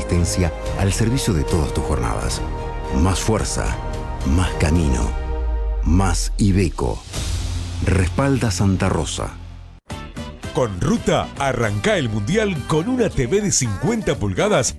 potencia al servicio de todas tus jornadas. Más fuerza, más camino, más Iveco. Respalda Santa Rosa. Con Ruta, arranca el Mundial con una TV de 50 pulgadas